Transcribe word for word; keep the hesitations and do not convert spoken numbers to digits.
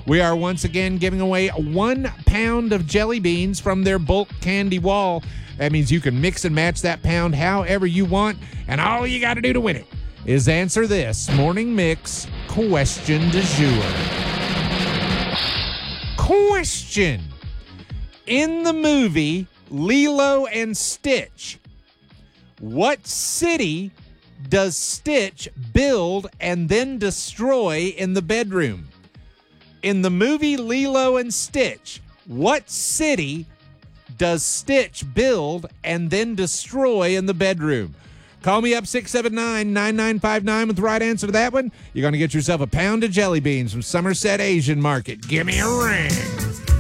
We are once again giving away one pound of jelly beans from their bulk candy wall. That means you can mix and match that pound however you want, and all you got to do to win it is answer this Morning Mix question du jour. Question. In the movie Lilo and Stitch, what city does Stitch build and then destroy in the bedroom? In the movie Lilo and Stitch, what city does Stitch build and then destroy in the bedroom? Call me up, six seven nine, nine nine five nine with the right answer to that one. You're going to get yourself a pound of jelly beans from Somerset Asian Market. Give me a ring.